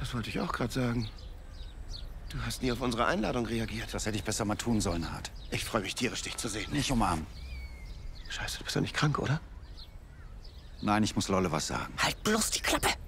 Das wollte ich auch gerade sagen. Du hast nie auf unsere Einladung reagiert. Das hätte ich besser mal tun sollen, Hart. Ich freue mich tierisch, dich zu sehen. Nicht umarmen. Scheiße, du bist doch nicht krank, oder? Nein, ich muss Lolle was sagen. Halt bloß die Klappe!